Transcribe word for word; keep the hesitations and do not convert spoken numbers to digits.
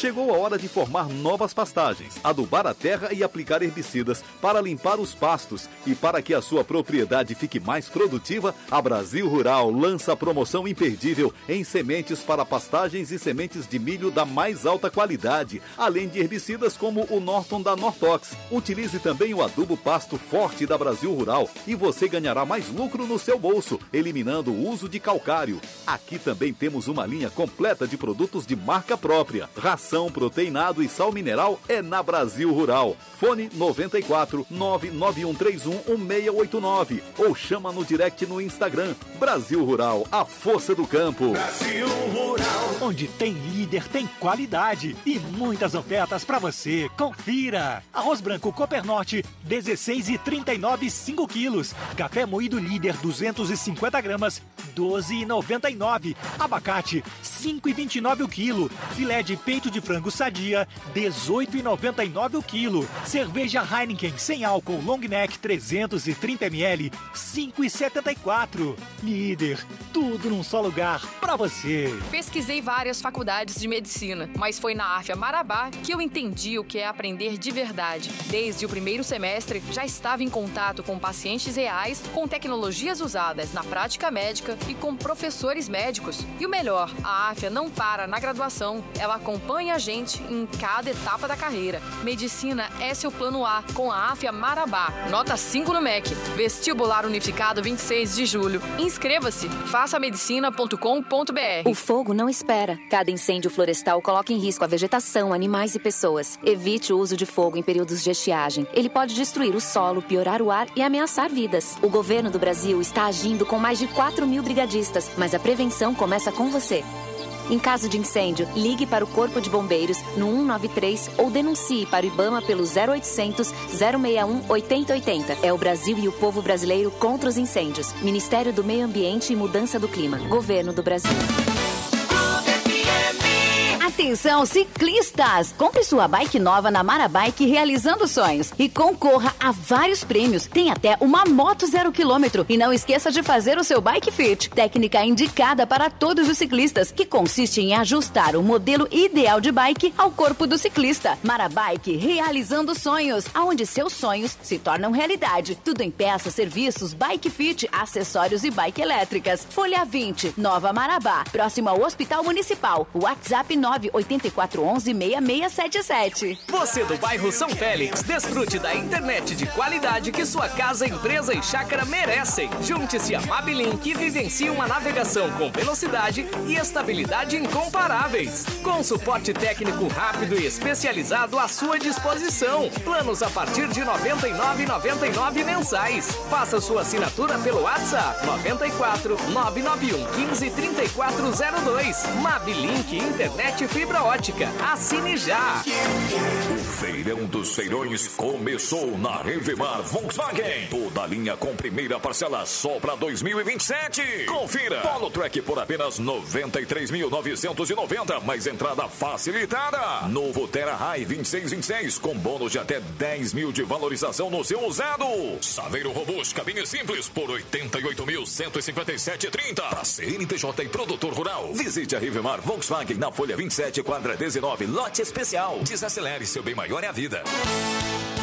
Chegou a hora de formar novas pastagens, adubar a terra e aplicar herbicidas para limpar os pastos. E para que a sua propriedade fique mais produtiva, a Brasil Rural lança a promoção imperdível em sementes para pastagens e sementes de milho da mais alta qualidade, além de herbicidas como o Norton da Nortox. Utilize também o adubo pasto forte da Brasil Rural e você ganhará mais lucro no seu bolso, eliminando o uso de calcário. Aqui também temos uma linha completa de produtos de marca própria. Ração, proteinado e sal mineral é na Brasil Rural. Fone noventa e quatro, nove nove um três um, um seis oito nove ou chama no direct no Instagram. Brasil Rural, a força do campo. Brasil Rural. Onde tem líder, tem qualidade e muitas ofertas para você. Confira. Arroz branco Cooper Norte, dezesseis e trinta e nove, cinco quilos. Café moído líder, duzentos e cinquenta gramas, doze e noventa e nove. Abacate, cinco e vinte e nove o quilo. Filé de peito de frango sadia, dezoito e noventa e nove o quilo. Cerveja Heineken sem álcool long neck trezentos e trinta mililitros, cinco e setenta e quatro. Líder, tudo num só lugar pra você. Pesquisei várias faculdades de medicina, mas foi na Afya Marabá que eu entendi o que é aprender de verdade. Desde o primeiro semestre, já estava em contato com pacientes reais, com tecnologias usadas na prática médica e com professores médicos. E o melhor, a Afya não para na graduação, ela acompanha a gente em cada etapa da carreira. Medicina é seu plano A com a Afya Marabá. Nota cinco no M E C. Vestibular Unificado vinte e seis de julho. Inscreva-se. faça medicina ponto com ponto b r. O fogo não espera. Cada incêndio florestal coloca em risco a vegetação, animais e pessoas. Evite o uso de fogo em períodos de estiagem. Ele pode destruir o solo, piorar o ar e ameaçar vidas. O governo do Brasil está agindo com mais de quatro mil brigadistas, mas a prevenção começa com você. Em caso de incêndio, ligue para o Corpo de Bombeiros no um nove três ou denuncie para o IBAMA pelo zero oitocentos, zero seis um, oito zero oito zero. É o Brasil e o povo brasileiro contra os incêndios. Ministério do Meio Ambiente e Mudança do Clima. Governo do Brasil. Atenção, ciclistas! Compre sua bike nova na Marabike realizando sonhos e concorra a vários prêmios. Tem até uma moto zero quilômetro. E não esqueça de fazer o seu Bike Fit, técnica indicada para todos os ciclistas, que consiste em ajustar o modelo ideal de bike ao corpo do ciclista. Marabike realizando sonhos, aonde seus sonhos se tornam realidade. Tudo em peças, serviços, Bike Fit, acessórios e bike elétricas. Folha vinte, Nova Marabá, próximo ao Hospital Municipal. WhatsApp nove oito quatro um um, seis seis sete sete. Você do bairro São Félix, desfrute da internet de qualidade que sua casa, empresa e chácara merecem. Junte-se a Mabilink e vivencie uma navegação com velocidade e estabilidade incomparáveis. Com suporte técnico rápido e especializado à sua disposição. Planos a partir de noventa e nove reais e noventa e nove centavos mensais. Faça sua assinatura pelo WhatsApp nove quatro nove nove um um cinco três quatro zero dois. Mabilink Internet Fibra Ótica. Assine já! O Feirão dos Feirões começou na Revemar Volkswagen. Toda a linha com primeira parcela só para dois mil e vinte e sete. Confira. Polo Track por apenas noventa e três mil novecentos e noventa, mais entrada facilitada. Novo Terra High vinte e seis vinte e seis com bônus de até dez mil de valorização no seu usado. Saveiro Robust cabine simples por oitenta e oito mil cento e cinquenta e sete reais e trinta. Para C N P J e produtor rural. Visite a Revemar Volkswagen na Folha vinte e sete, quadra dezenove, lote especial. Desacelere, seu bem maior é a vida.